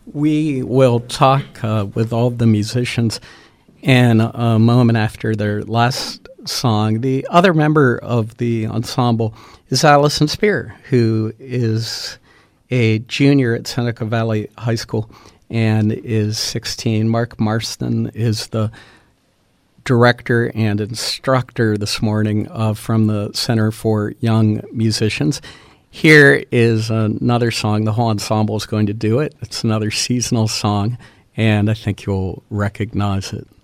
We will talk with all of the musicians in a moment after their last song. The other member of the ensemble is Allison Spear, who is a junior at Seneca Valley High School and is 16. Mark Marston is the director and instructor this morning from the Center for Young Musicians. Here is another song. The whole ensemble is going to do it. It's another seasonal song, and I think you'll recognize it.